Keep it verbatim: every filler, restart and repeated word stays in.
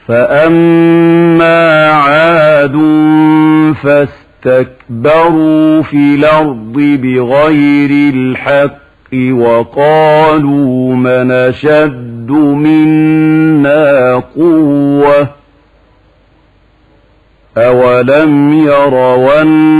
فأما عاد فاستكبروا في الأرض بغير الحق وقالوا من أشد منا قوة أولم يروا